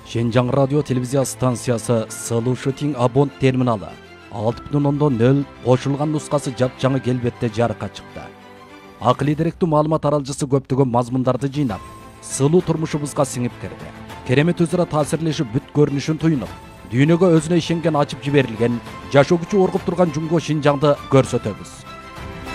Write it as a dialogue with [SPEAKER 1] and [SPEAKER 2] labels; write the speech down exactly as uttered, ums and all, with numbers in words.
[SPEAKER 1] Шенжаң радио телевизия станциясы Слушатин абонт терминалы алты бүтүн ондон нөл кошулган нускасы жапжаңы келбетте жарыкка чыкты. Акылий деректүү маалымат аралжысы көптөгөн мазмундарды жыйнап, сылуу турмушубузга сиңип кирди. Керемет өзара таасирлешип бүт көрүнүшүн туюнуп, дүйнөгө өзүнө ишенген ачып жиберилген, жашоо күчү оргуп турган Жумго Шинжаңды көрсөтөбүз.